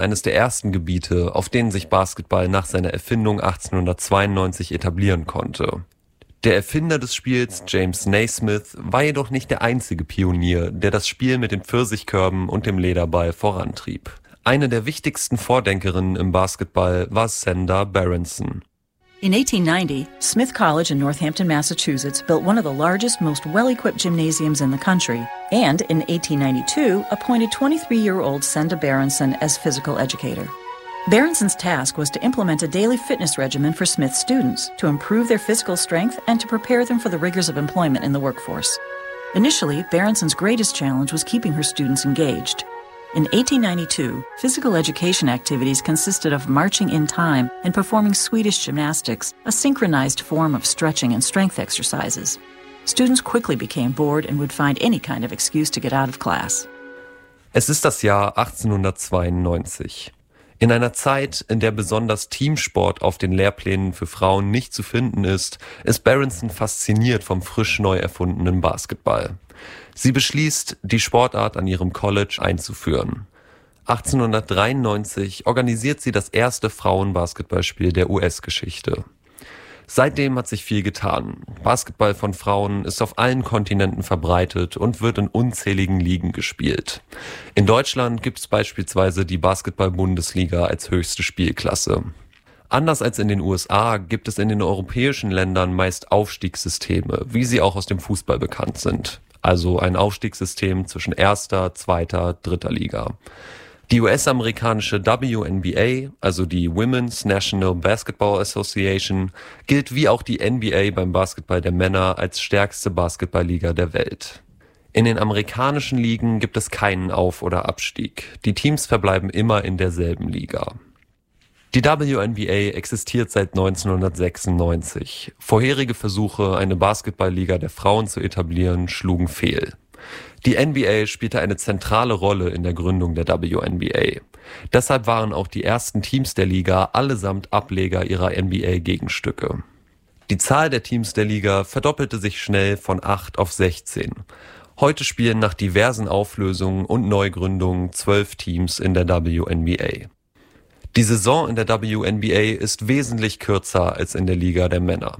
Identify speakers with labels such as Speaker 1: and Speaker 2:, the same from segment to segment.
Speaker 1: eines der ersten Gebiete, auf denen sich Basketball nach seiner Erfindung 1892 etablieren konnte. Der Erfinder des Spiels, James Naismith, war jedoch nicht der einzige Pionier, der das Spiel mit den Pfirsichkörben und dem Lederball vorantrieb. Eine der wichtigsten Vordenkerinnen im Basketball war Senda Berenson.
Speaker 2: In 1890, Smith College in Northampton, Massachusetts built one of the largest, most well-equipped gymnasiums in the country, and in 1892 appointed 23-year-old Senda Berenson as physical educator. Berenson's task was to implement a daily fitness regimen for Smith students to improve their physical strength and to prepare them for the rigors of employment in the workforce. Initially, Berenson's greatest challenge was keeping her students engaged. In 1892, physical education activities consisted of marching in time and performing Swedish gymnastics, a synchronized form of stretching and strength exercises. Students quickly became bored and would find any kind of excuse to get out of class.
Speaker 1: Es ist das Jahr 1892. In einer Zeit, in der besonders Teamsport auf den Lehrplänen für Frauen nicht zu finden ist Berenson fasziniert vom frisch neu erfundenen Basketball. Sie beschließt, die Sportart an ihrem College einzuführen. 1893 organisiert sie das erste Frauenbasketballspiel der US-Geschichte. Seitdem hat sich viel getan. Basketball von Frauen ist auf allen Kontinenten verbreitet und wird in unzähligen Ligen gespielt. In Deutschland gibt es beispielsweise die Basketball-Bundesliga als höchste Spielklasse. Anders als in den USA gibt es in den europäischen Ländern meist Aufstiegssysteme, wie sie auch aus dem Fußball bekannt sind. Also ein Aufstiegssystem zwischen erster, zweiter, dritter Liga. Die US-amerikanische WNBA, also die Women's National Basketball Association, gilt wie auch die NBA beim Basketball der Männer als stärkste Basketballliga der Welt. In den amerikanischen Ligen gibt es keinen Auf- oder Abstieg. Die Teams verbleiben immer in derselben Liga. Die WNBA existiert seit 1996. Vorherige Versuche, eine Basketballliga der Frauen zu etablieren, schlugen fehl. Die NBA spielte eine zentrale Rolle in der Gründung der WNBA. Deshalb waren auch die ersten Teams der Liga allesamt Ableger ihrer NBA-Gegenstücke. Die Zahl der Teams der Liga verdoppelte sich schnell von 8 auf 16. Heute spielen nach diversen Auflösungen und Neugründungen 12 Teams in der WNBA. Die Saison in der WNBA ist wesentlich kürzer als in der Liga der Männer.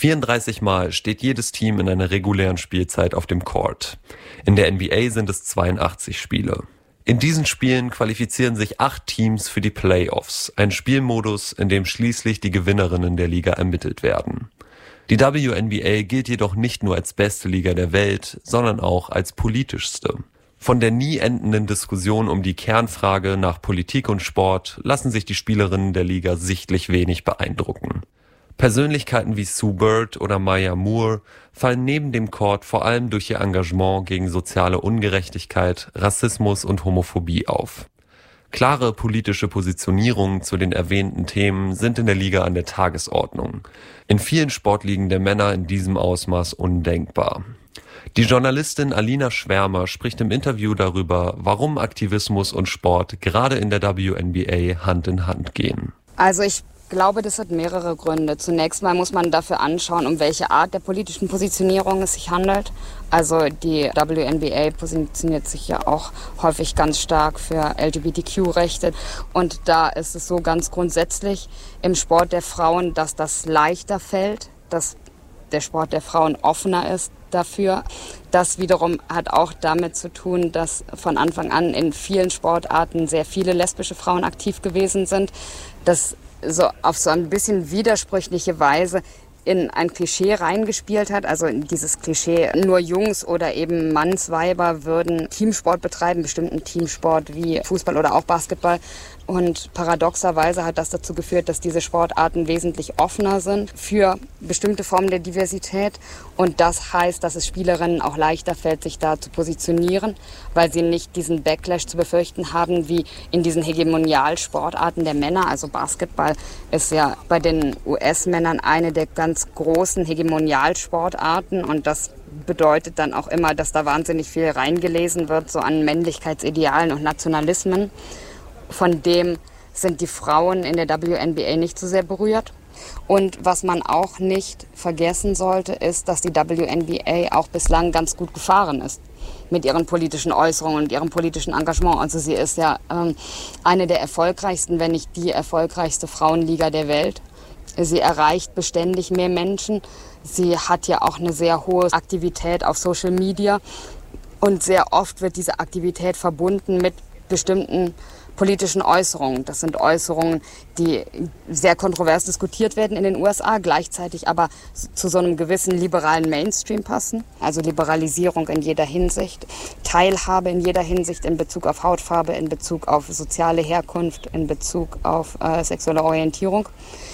Speaker 1: 34 Mal steht jedes Team in einer regulären Spielzeit auf dem Court. In der NBA sind es 82 Spiele. In diesen Spielen qualifizieren sich 8 Teams für die Playoffs, ein Spielmodus, in dem schließlich die Gewinnerinnen der Liga ermittelt werden. Die WNBA gilt jedoch nicht nur als beste Liga der Welt, sondern auch als politischste. Von der nie endenden Diskussion um die Kernfrage nach Politik und Sport lassen sich die Spielerinnen der Liga sichtlich wenig beeindrucken. Persönlichkeiten wie Sue Bird oder Maya Moore fallen neben dem Court vor allem durch ihr Engagement gegen soziale Ungerechtigkeit, Rassismus und Homophobie auf. Klare politische Positionierungen zu den erwähnten Themen sind in der Liga an der Tagesordnung. In vielen Sportligen der Männer in diesem Ausmaß undenkbar. Die Journalistin Alina Schwärmer spricht im Interview darüber, warum Aktivismus und Sport gerade in der WNBA Hand in Hand gehen.
Speaker 3: Also ich glaube, das hat mehrere Gründe. Zunächst mal muss man dafür anschauen, um welche Art der politischen Positionierung es sich handelt. Also die WNBA positioniert sich ja auch häufig ganz stark für LGBTQ-Rechte. Und da ist es so ganz grundsätzlich im Sport der Frauen, dass das leichter fällt, dass der Sport der Frauen offener ist dafür. Das wiederum hat auch damit zu tun, dass von Anfang an in vielen Sportarten sehr viele lesbische Frauen aktiv gewesen sind. Das so auf so ein bisschen widersprüchliche Weise in ein Klischee reingespielt hat. Also in dieses Klischee, nur Jungs oder eben Mannsweiber würden Teamsport betreiben, bestimmten Teamsport wie Fußball oder auch Basketball. Und paradoxerweise hat das dazu geführt, dass diese Sportarten wesentlich offener sind für bestimmte Formen der Diversität. Und das heißt, dass es Spielerinnen auch leichter fällt, sich da zu positionieren, weil sie nicht diesen Backlash zu befürchten haben, wie in diesen Hegemonialsportarten der Männer. Also Basketball ist ja bei den US-Männern eine der ganz großen Hegemonialsportarten. Und das bedeutet dann auch immer, dass da wahnsinnig viel reingelesen wird, so an Männlichkeitsidealen und Nationalismen. Von dem sind die Frauen in der WNBA nicht so sehr berührt. Und was man auch nicht vergessen sollte, ist, dass die WNBA auch bislang ganz gut gefahren ist. mit ihren politischen Äußerungen und ihrem politischen Engagement. Also sie ist ja eine der erfolgreichsten, wenn nicht die erfolgreichste Frauenliga der Welt. Sie erreicht beständig mehr Menschen. Sie hat ja auch eine sehr hohe Aktivität auf Social Media. Und sehr oft wird diese Aktivität verbunden mit bestimmten politischen Äußerungen. Das sind Äußerungen, die sehr kontrovers diskutiert werden in den USA, gleichzeitig aber zu so einem gewissen liberalen Mainstream passen. Also Liberalisierung in jeder Hinsicht, Teilhabe in jeder Hinsicht in Bezug auf Hautfarbe, in Bezug auf soziale Herkunft, in Bezug auf sexuelle Orientierung.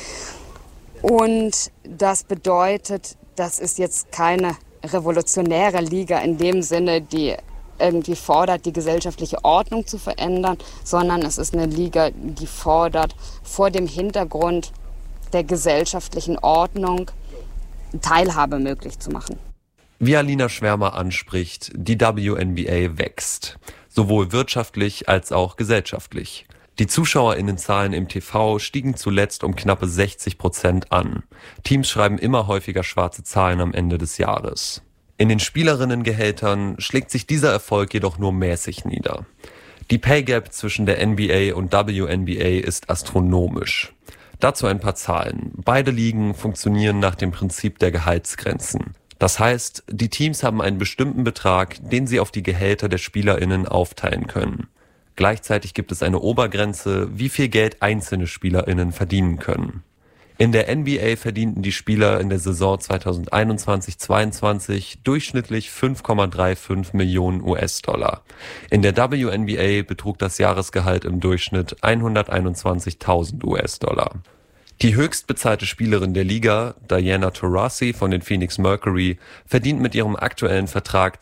Speaker 3: Und das bedeutet, das ist jetzt keine revolutionäre Liga in dem Sinne, die irgendwie fordert, die gesellschaftliche Ordnung zu verändern, sondern es ist eine Liga, die fordert, vor dem Hintergrund der gesellschaftlichen Ordnung Teilhabe möglich zu machen.
Speaker 1: Wie Alina Schwärmer anspricht, die WNBA wächst, sowohl wirtschaftlich als auch gesellschaftlich. Die ZuschauerInnenzahlen im TV stiegen zuletzt um knappe 60% an. Teams schreiben immer häufiger schwarze Zahlen am Ende des Jahres. In den Spielerinnengehältern schlägt sich dieser Erfolg jedoch nur mäßig nieder. Die Pay Gap zwischen der NBA und WNBA ist astronomisch. Dazu ein paar Zahlen. Beide Ligen funktionieren nach dem Prinzip der Gehaltsgrenzen. Das heißt, die Teams haben einen bestimmten Betrag, den sie auf die Gehälter der SpielerInnen aufteilen können. Gleichzeitig gibt es eine Obergrenze, wie viel Geld einzelne SpielerInnen verdienen können. In der NBA verdienten die Spieler in der Saison 2021-22 durchschnittlich 5,35 Millionen US-Dollar. In der WNBA betrug das Jahresgehalt im Durchschnitt 121.000 US-Dollar. Die höchstbezahlte Spielerin der Liga, Diana Taurasi von den Phoenix Mercury, verdient mit ihrem aktuellen Vertrag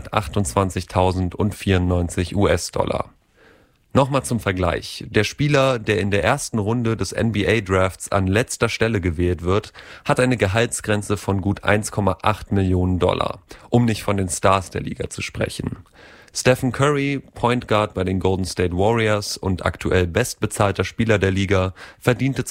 Speaker 1: 228.094 US-Dollar. Nochmal zum Vergleich. Der Spieler, der in der ersten Runde des NBA-Drafts an letzter Stelle gewählt wird, hat eine Gehaltsgrenze von gut 1,8 Millionen Dollar, um nicht von den Stars der Liga zu sprechen. Stephen Curry, Point Guard bei den Golden State Warriors und aktuell bestbezahlter Spieler der Liga, verdiente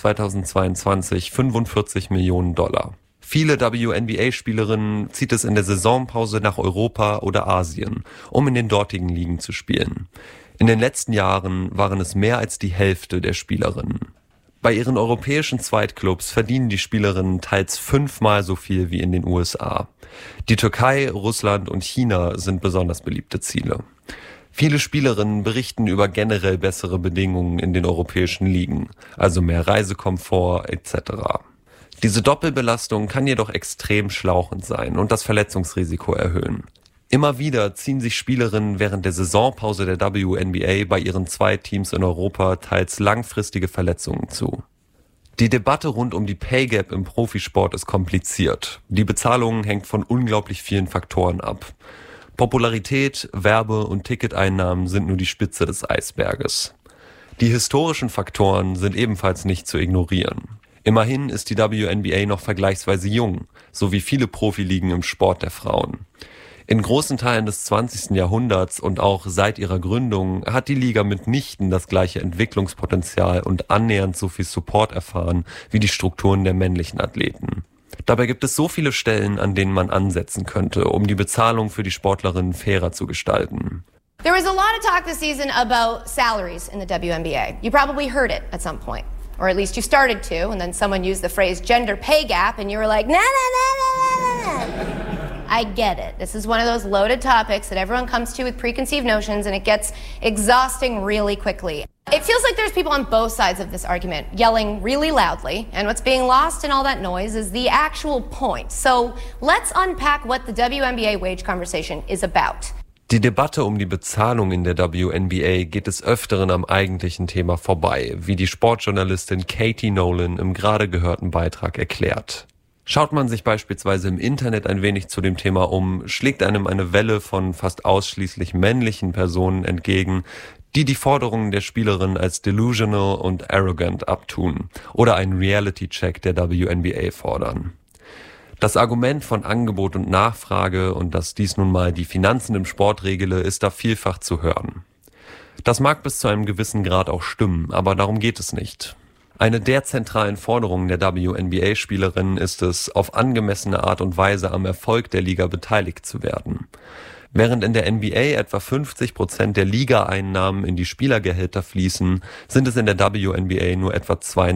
Speaker 1: 2022 45 Millionen Dollar. Viele WNBA-Spielerinnen zieht es in der Saisonpause nach Europa oder Asien, um in den dortigen Ligen zu spielen. In den letzten Jahren waren es mehr als die Hälfte der Spielerinnen. Bei ihren europäischen Zweitclubs verdienen die Spielerinnen teils 5-mal so viel wie in den USA. Die Türkei, Russland und China sind besonders beliebte Ziele. Viele Spielerinnen berichten über generell bessere Bedingungen in den europäischen Ligen, also mehr Reisekomfort etc. Diese Doppelbelastung kann jedoch extrem schlauchend sein und das Verletzungsrisiko erhöhen. Immer wieder ziehen sich Spielerinnen während der Saisonpause der WNBA bei ihren zwei Teams in Europa teils langfristige Verletzungen zu. Die Debatte rund um die Pay Gap im Profisport ist kompliziert. Die Bezahlung hängt von unglaublich vielen Faktoren ab. Popularität, Werbe- und Ticketeinnahmen sind nur die Spitze des Eisberges. Die historischen Faktoren sind ebenfalls nicht zu ignorieren. Immerhin ist die WNBA noch vergleichsweise jung, so wie viele Profiligen im Sport der Frauen. In großen Teilen des 20. Jahrhunderts und auch seit ihrer Gründung hat die Liga mitnichten das gleiche Entwicklungspotenzial und annähernd so viel Support erfahren wie die Strukturen der männlichen Athleten. Dabei gibt es so viele Stellen, an denen man ansetzen könnte, um die Bezahlung für die Sportlerinnen fairer zu gestalten.
Speaker 4: There was a lot of talk this season about salaries in the WNBA. You probably heard it at some point, or at least you started to, and then someone used the phrase gender pay gap and you were like, nah, nah, nah, nah, nah, nah. I get it. This is one of those loaded topics that everyone comes to with preconceived notions, and it gets exhausting really quickly. It feels like there's people on both sides of this argument yelling really loudly, and what's being lost in all that noise is the actual point. So let's unpack what the WNBA wage conversation is about.
Speaker 1: Die Debatte um die Bezahlung in der WNBA geht des Öfteren am eigentlichen Thema vorbei, wie die Sportjournalistin Katie Nolan im gerade gehörten Beitrag erklärt. Schaut man sich beispielsweise im Internet ein wenig zu dem Thema um, schlägt einem eine Welle von fast ausschließlich männlichen Personen entgegen, die die Forderungen der Spielerin als delusional und arrogant abtun oder einen Reality-Check der WNBA fordern. Das Argument von Angebot und Nachfrage und dass dies nun mal die Finanzen im Sport regle, ist da vielfach zu hören. Das mag bis zu einem gewissen Grad auch stimmen, aber darum geht es nicht. Eine der zentralen Forderungen der WNBA-Spielerinnen ist es, auf angemessene Art und Weise am Erfolg der Liga beteiligt zu werden. Während in der NBA etwa 50% der Ligaeinnahmen in die Spielergehälter fließen, sind es in der WNBA nur etwa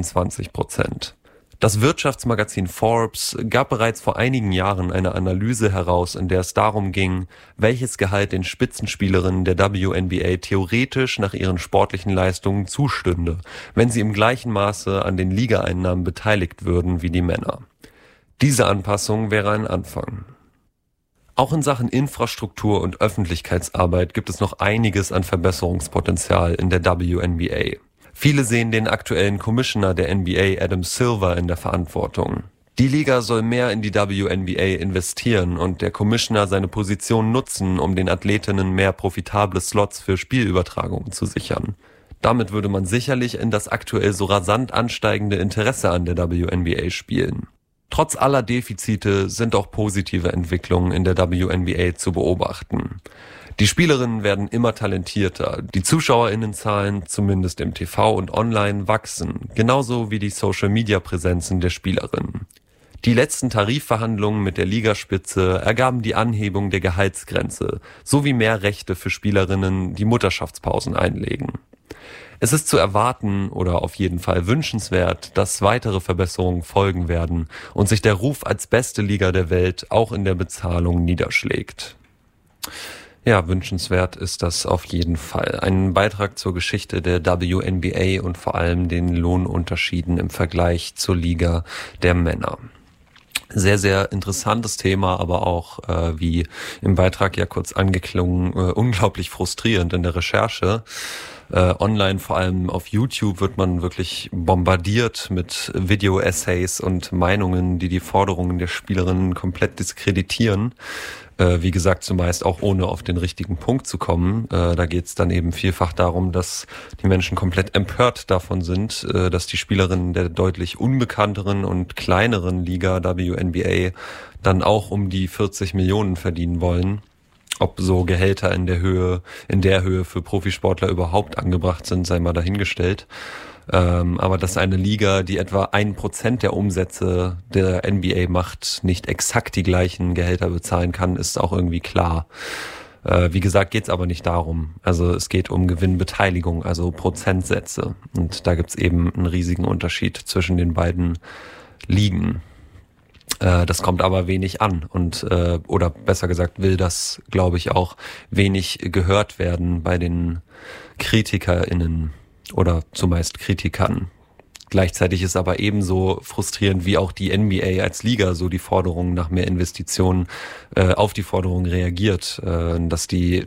Speaker 1: 22%. Das Wirtschaftsmagazin Forbes gab bereits vor einigen Jahren eine Analyse heraus, in der es darum ging, welches Gehalt den Spitzenspielerinnen der WNBA theoretisch nach ihren sportlichen Leistungen zustünde, wenn sie im gleichen Maße an den Ligaeinnahmen beteiligt würden wie die Männer. Diese Anpassung wäre ein Anfang. Auch in Sachen Infrastruktur und Öffentlichkeitsarbeit gibt es noch einiges an Verbesserungspotenzial in der WNBA. Viele sehen den aktuellen Commissioner der NBA, Adam Silver, in der Verantwortung. Die Liga soll mehr in die WNBA investieren und der Commissioner seine Position nutzen, um den Athletinnen mehr profitable Slots für Spielübertragungen zu sichern. Damit würde man sicherlich in das aktuell so rasant ansteigende Interesse an der WNBA spielen. Trotz aller Defizite sind auch positive Entwicklungen in der WNBA zu beobachten. Die Spielerinnen werden immer talentierter, die ZuschauerInnenzahlen, zumindest im TV und online, wachsen, genauso wie die Social-Media-Präsenzen der Spielerinnen. Die letzten Tarifverhandlungen mit der Ligaspitze ergaben die Anhebung der Gehaltsgrenze sowie mehr Rechte für Spielerinnen, die Mutterschaftspausen einlegen. Es ist zu erwarten oder auf jeden Fall wünschenswert, dass weitere Verbesserungen folgen werden und sich der Ruf als beste Liga der Welt auch in der Bezahlung niederschlägt. Ja, wünschenswert ist das auf jeden Fall. Ein Beitrag zur Geschichte der WNBA und vor allem den Lohnunterschieden im Vergleich zur Liga der Männer. Sehr, sehr interessantes Thema, aber auch, wie im Beitrag ja kurz angeklungen, unglaublich frustrierend in der Recherche. Online, vor allem auf YouTube, wird man wirklich bombardiert mit Video-Essays und Meinungen, die die Forderungen der Spielerinnen komplett diskreditieren. Wie gesagt, zumeist auch ohne auf den richtigen Punkt zu kommen. Da geht es dann eben vielfach darum, dass die Menschen komplett empört davon sind, dass die Spielerinnen der deutlich unbekannteren und kleineren Liga WNBA dann auch um die 40 Millionen verdienen wollen. Ob so Gehälter in der Höhe für Profisportler überhaupt angebracht sind, sei mal dahingestellt. Aber dass eine Liga, die etwa 1% der Umsätze der NBA macht, nicht exakt die gleichen Gehälter bezahlen kann, ist auch irgendwie klar. Wie gesagt, geht's aber nicht darum. Also es geht um Gewinnbeteiligung, also Prozentsätze. Und da gibt's eben einen riesigen Unterschied zwischen den beiden Ligen. Das kommt aber wenig an und oder besser gesagt will das, glaube ich, auch wenig gehört werden bei den KritikerInnen oder zumeist Kritikern. Gleichzeitig ist aber ebenso frustrierend, wie auch die NBA als Liga so die Forderungen nach mehr Investitionen auf die Forderungen reagiert. Dass die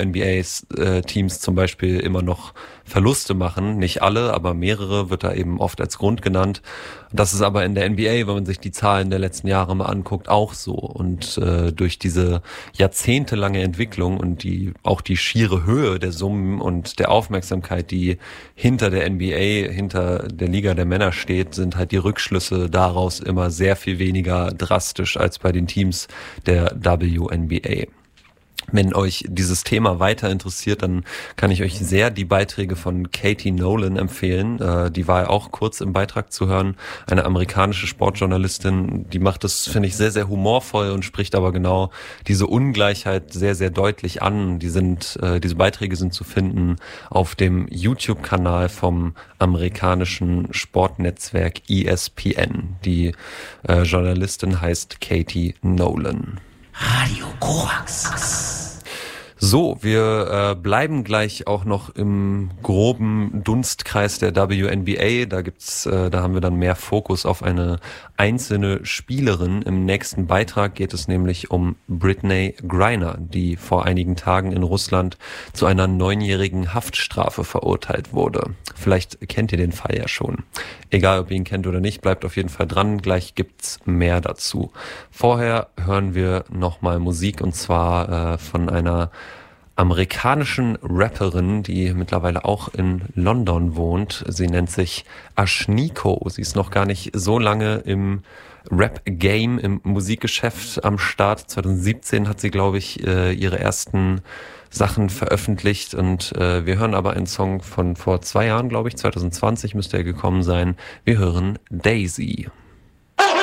Speaker 1: WNBA-Teams zum Beispiel immer noch Verluste machen, nicht alle, aber mehrere, wird da eben oft als Grund genannt. Das ist aber in der NBA, wenn man sich die Zahlen der letzten Jahre mal anguckt, auch so. Und durch diese jahrzehntelange Entwicklung und auch die schiere Höhe der Summen und der Aufmerksamkeit, die hinter der NBA, hinter der Liga der Männer steht, sind halt die Rückschlüsse daraus immer sehr viel weniger drastisch als bei den Teams der WNBA. Wenn euch dieses Thema weiter interessiert, dann kann ich euch sehr die Beiträge von Katie Nolan empfehlen. Die war ja auch kurz im Beitrag zu hören. Eine amerikanische Sportjournalistin, die macht das, finde ich, sehr, sehr humorvoll und spricht aber genau diese Ungleichheit sehr, sehr deutlich an. Diese Beiträge sind zu finden auf dem YouTube-Kanal vom amerikanischen Sportnetzwerk ESPN. Die Journalistin heißt Katie Nolan.
Speaker 5: Radio Korax.
Speaker 1: So, wir bleiben gleich auch noch im groben Dunstkreis der WNBA. Da haben wir dann mehr Fokus auf eine einzelne Spielerin. Im nächsten Beitrag geht es nämlich um Brittney Griner, die vor einigen Tagen in Russland zu einer 9-jährigen Haftstrafe verurteilt wurde. Vielleicht kennt ihr den Fall ja schon. Egal, ob ihr ihn kennt oder nicht, bleibt auf jeden Fall dran. Gleich gibt's mehr dazu. Vorher hören wir nochmal Musik, und zwar von einer amerikanischen Rapperin, die mittlerweile auch in London wohnt. Sie nennt sich Ashniko. Sie ist noch gar nicht so lange im Rap-Game, im Musikgeschäft am Start. 2017 hat sie, glaube ich, ihre ersten Sachen veröffentlicht, und wir hören aber einen Song von vor 2 Jahren, glaube ich, 2020 müsste er gekommen sein. Wir hören Daisy.